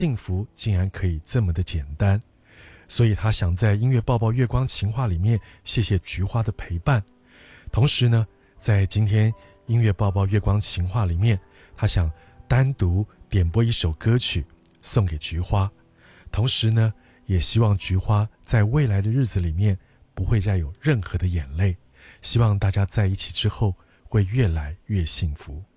幸福竟然可以这么的简单，所以他想在音乐抱抱月光情话里面谢谢菊花的陪伴。同时呢，在今天音乐抱抱月光情话里面，他想单独点播一首歌曲送给菊花，同时呢，也希望菊花在未来的日子里面不会再有任何的眼泪，希望大家在一起之后会越来越幸福。